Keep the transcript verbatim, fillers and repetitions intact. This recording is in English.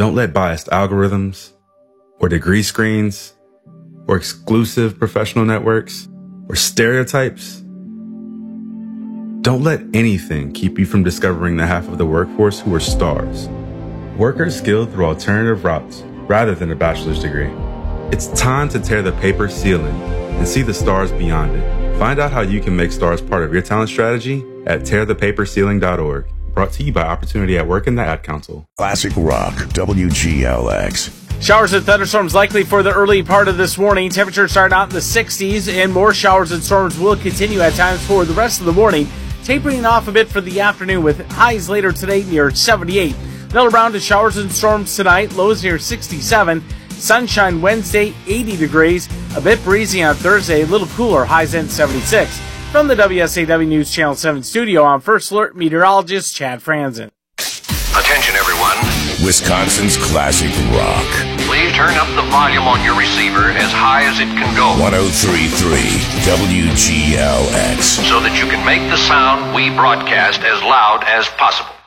Don't let biased algorithms, or degree screens, or exclusive professional networks, or stereotypes. Don't let anything keep you from discovering the half of the workforce who are stars. Workers skilled through alternative routes rather than a bachelor's degree. It's time to tear the paper ceiling and see the stars beyond it. Find out how you can make stars part of your talent strategy at tear the paper ceiling dot org. Brought to you by Opportunity at Work and the Ad Council. Classic Rock, W G L X. Showers and thunderstorms likely for the early part of this morning. Temperatures starting out in the sixties, and more showers and storms will continue at times for the rest of the morning, tapering off a bit for the afternoon with highs later today near seventy-eight. Another round of showers and storms tonight, lows near sixty-seven. Sunshine Wednesday, eighty degrees. A bit breezy on Thursday, a little cooler, highs in seventy-six. From the W S A W News Channel seven studio, I'm First Alert meteorologist Chad Franzen. Attention everyone. Wisconsin's Classic Rock. Please turn up the volume on your receiver as high as it can go. one oh three point three W G L X. So that you can make the sound we broadcast as loud as possible.